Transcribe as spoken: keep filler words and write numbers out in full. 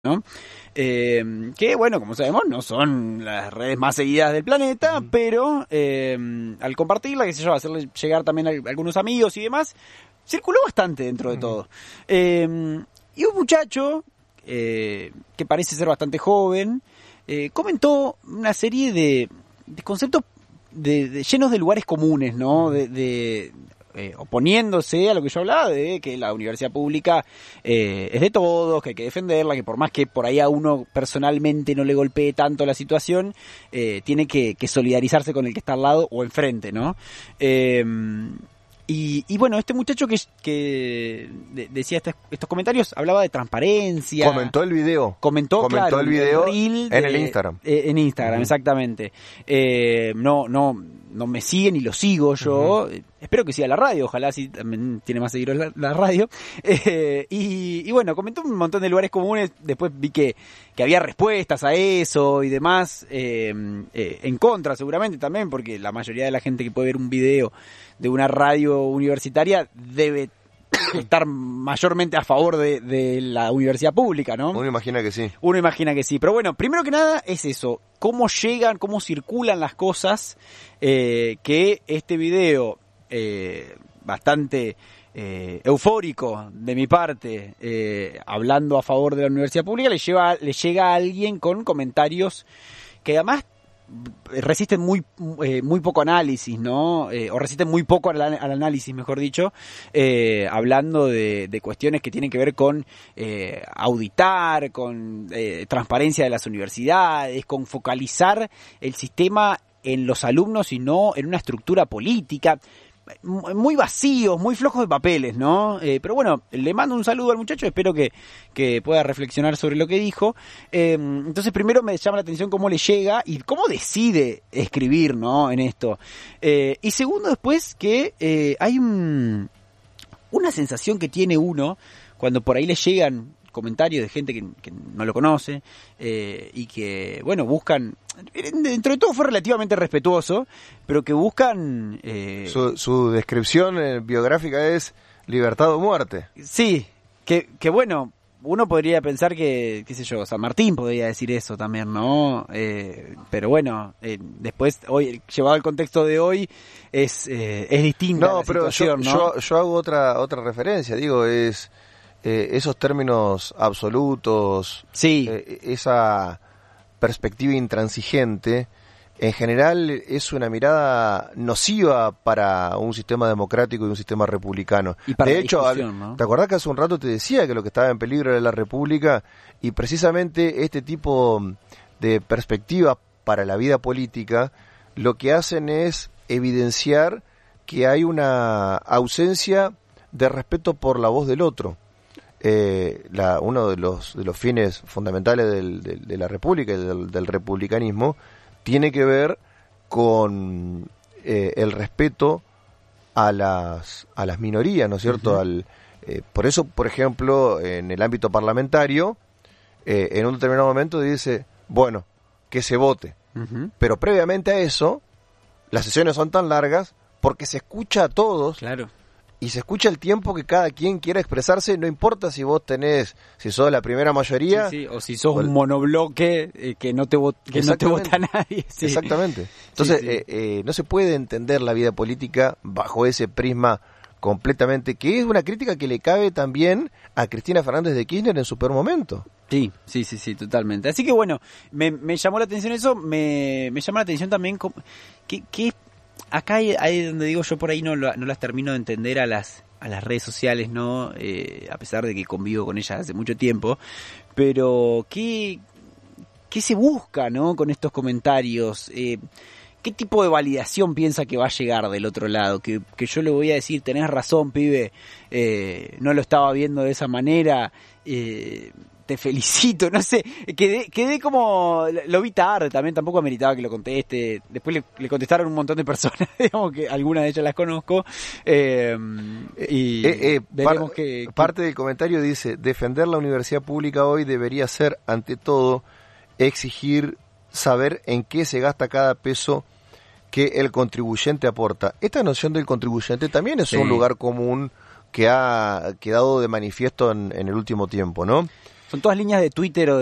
¿no? Eh, que bueno, como sabemos, no son las redes más seguidas del planeta, uh-huh. pero eh, al compartirla, qué sé yo, hacerle llegar también a algunos amigos y demás, circuló bastante dentro uh-huh. de todo. Eh, y un muchacho, eh, que parece ser bastante joven, eh, comentó una serie de, de conceptos de, de, llenos de lugares comunes, ¿no? De... de Eh, oponiéndose a lo que yo hablaba de que la universidad pública eh, es de todos, que hay que defenderla, que por más que por ahí a uno personalmente no le golpee tanto la situación, eh, tiene que, que solidarizarse con el que está al lado o enfrente, ¿no? Eh, y, y bueno, este muchacho que, que de, decía estos, estos comentarios hablaba de transparencia. Comentó el video. Comentó, Comentó claro, el video el reel en de, el Instagram. Eh, en Instagram, uh-huh. exactamente. Eh, no, no, no me siguen y lo sigo yo. Uh-huh. Espero que siga la radio, ojalá sí también tiene más seguidores la, la radio. Eh, y, y bueno, comentó un montón de lugares comunes. Después vi que, que había respuestas a eso y demás. Eh, eh, en contra seguramente también, porque la mayoría de la gente que puede ver un video de una radio universitaria debe estar mayormente a favor de, de la universidad pública, ¿no? Uno imagina que sí. Uno imagina que sí. Pero bueno, primero que nada es eso. Cómo llegan, cómo circulan las cosas, eh, que este video... Eh, bastante eh, eufórico de mi parte, eh, hablando a favor de la universidad pública, le lleva le llega a alguien con comentarios que además resisten muy eh, muy poco análisis, ¿no? Eh, o resisten muy poco al, al análisis, mejor dicho, eh, hablando de, de cuestiones que tienen que ver con eh, auditar, con eh, transparencia de las universidades, con focalizar el sistema en los alumnos y no en una estructura política. Muy vacíos, muy flojos de papeles, ¿no? Eh, pero bueno, le mando un saludo al muchacho, espero que, que pueda reflexionar sobre lo que dijo. Eh, entonces primero me llama la atención cómo le llega y cómo decide escribir, ¿no? En esto. Eh, y segundo después que eh, hay un, una sensación que tiene uno cuando por ahí le llegan comentarios de gente que, que no lo conoce eh, y que, bueno, buscan, dentro de todo fue relativamente respetuoso, pero que buscan... Eh, su, su descripción eh, biográfica es libertad o muerte. Sí, que, que bueno, uno podría pensar que, qué sé yo, San Martín podría decir eso también, ¿no? Eh, pero bueno, eh, después, hoy llevado al contexto de hoy, es, eh, es distinta no, la pero situación, yo, ¿no? yo, yo hago otra, otra referencia, digo, es... Eh, esos términos absolutos, sí. eh, esa perspectiva intransigente, en general es una mirada nociva para un sistema democrático y un sistema republicano. Y para de hecho, al, ¿no? ¿te acordás que hace un rato te decía que lo que estaba en peligro era la república? Y precisamente este tipo de perspectiva para la vida política lo que hacen es evidenciar que hay una ausencia de respeto por la voz del otro. Eh, la, uno de los de los fines fundamentales del, del, de la república y del, del republicanismo tiene que ver con eh, el respeto a las a las minorías, ¿no es cierto? Uh-huh. Al, eh, por eso, por ejemplo, en el ámbito parlamentario, eh, en un determinado momento dice, bueno, que se vote, uh-huh. pero previamente a eso, las sesiones son tan largas porque se escucha a todos. Claro. Y se escucha el tiempo que cada quien quiera expresarse, no importa si vos tenés, si sos la primera mayoría. Sí, sí, o si sos o el... un monobloque eh, que no te vot- que no te vota nadie. Sí. Exactamente. Entonces, sí, sí. Eh, eh, no se puede entender la vida política bajo ese prisma completamente, que es una crítica que le cabe también a Cristina Fernández de Kirchner en su peor momento. Sí, sí, sí, sí, totalmente. Así que bueno, me, me llamó la atención eso, me, me llama la atención también que, que acá hay, hay donde digo yo por ahí no, no las termino de entender a las a las redes sociales, ¿no? Eh, a pesar de que convivo con ellas hace mucho tiempo, pero ¿qué, qué se busca, ¿no? Con estos comentarios, eh, ¿qué tipo de validación piensa que va a llegar del otro lado? Que, que yo le voy a decir, tenés razón, pibe, eh, no lo estaba viendo de esa manera, eh, te felicito, no sé, quedé, quedé como, lo vi tarde también, tampoco ameritaba que lo conteste, después le, le contestaron un montón de personas, digamos que algunas de ellas las conozco, eh, y eh, eh, veremos par, que, que... Parte del comentario dice, defender la universidad pública hoy debería ser, ante todo, exigir saber en qué se gasta cada peso que el contribuyente aporta. Esta noción del contribuyente también es sí. un lugar común que ha quedado de manifiesto en, en el último tiempo, ¿no? Son todas líneas de Twitter o